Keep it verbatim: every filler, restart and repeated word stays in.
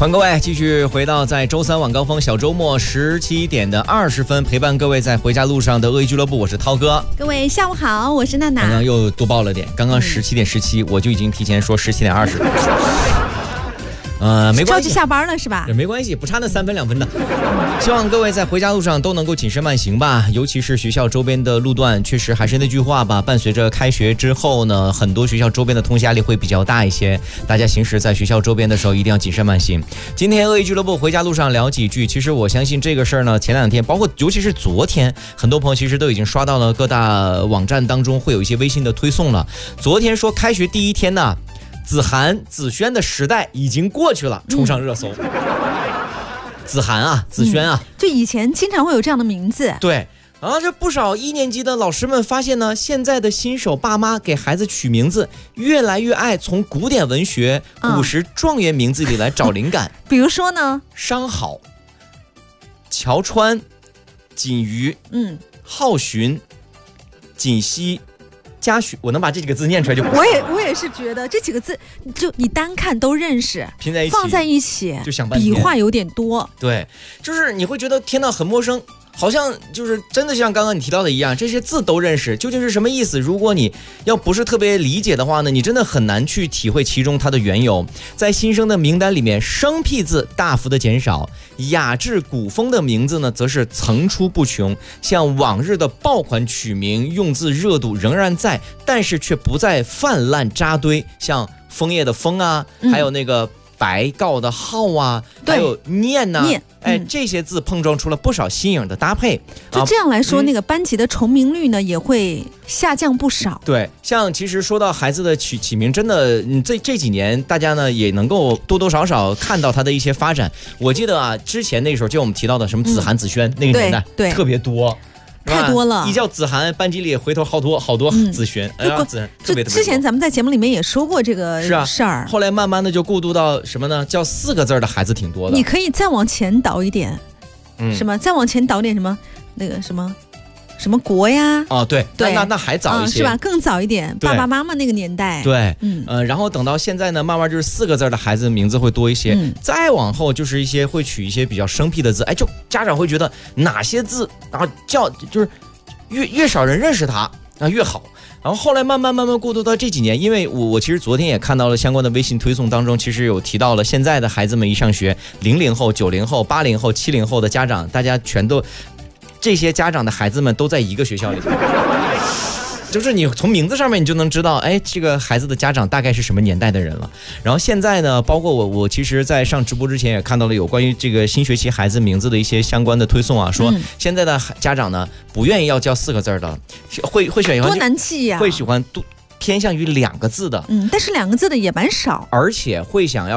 欢迎各位继续回到在周三晚高峰小周末十七点的二十分，陪伴各位在回家路上的恶意俱乐部，我是涛哥。 各位下午好，我是娜娜。 刚刚又多报了点，刚刚十七点十七，我就已经提前说十七点二十。呃，没关系， 着急下班了是吧？ 也没关系，不差那三分两分的。希望各位在回家路上都能够谨慎慢行吧，尤其是学校周边的路段，确实还是那句话吧，伴随着开学之后呢，很多学校周边的通行压力会比较大一些，大家行驶在学校周边的时候一定要谨慎慢行。今天恶意俱乐部回家路上聊几句，其实我相信这个事儿呢，前两天包括尤其是昨天，很多朋友其实都已经刷到了各大网站当中会有一些微信的推送了。昨天说开学第一天呢，子涵、子轩的时代已经过去了，冲上热搜。嗯、子涵啊，子轩啊、 嗯，就以前经常会有这样的名字。 对，然后这不少一年级的老师们发现呢，现在的新手爸妈给孩子取名字越来越爱从古典文学、古时状元名字里来找灵感。 比如说呢， 商好、乔川、锦瑜、嗯、浩寻、锦溪。嘉许，我能把这几个字念出来就不错。 我也我也是觉得这几个字，就你单看都认识， 拼在一起， 放在一起就想半天， 笔画有点多。 对，就是你会觉得听到很陌生，好像就是真的像刚刚你提到的一样，这些字都认识，究竟是什么意思？如果你要不是特别理解的话呢，你真的很难去体会其中它的缘由。在新生的名单里面，生僻字大幅的减少，雅致古风的名字呢，则是层出不穷。像往日的爆款取名，用字热度仍然在，但是却不再泛滥扎堆。像枫叶的枫啊，嗯、还有那个白告的浩啊，还有念呐、啊， 念哎，这些字碰撞出了不少新颖的搭配。 就这样来说，啊、那个班级的重名率呢也会下降不少。 对，像其实说到孩子的起起名，真的，嗯，这这几年大家呢也能够多多少少看到他的一些发展。我记得啊，之前那时候就我们提到的什么子涵、子轩、嗯、那个年代， 对， 特别多。 太多了， 一叫子涵，班级里回头好多好多子轩，嗯、哎呀，子特别特别多。 之前咱们在节目里面也说过这个事儿， 是啊，后来慢慢的就过渡到什么呢？叫四个字的孩子挺多的。 你可以再往前倒一点，嗯，什么？再往前倒点什么？那个什么？什么国呀？ 哦，对，对，那那还早一些、 嗯，是吧？更早一点，爸爸妈妈那个年代。 对，嗯，呃，然后等到现在呢，慢慢就是四个字的孩子名字会多一些，嗯、再往后就是一些会取一些比较生僻的字，哎，就家长会觉得哪些字，然后叫就是越越少人认识它啊越好。然后后来慢慢慢慢过渡到这几年，因为我我其实昨天也看到了相关的微信推送当中，其实有提到了现在的孩子们一上学，零零后、九零后、八零后、七零后的家长，大家全都。这些家长的孩子们都在一个学校里，就是你从名字上面你就能知道，哎，这个孩子的家长大概是什么年代的人了。然后现在呢，包括我，我其实在上直播之前也看到了有关于这个新学期孩子名字的一些相关的推送啊，说现在的家长呢不愿意要叫四个字的，会会选多难记呀、啊， 会喜欢多偏向于两个字的， 嗯，但是两个字的也蛮少， 而且会想要。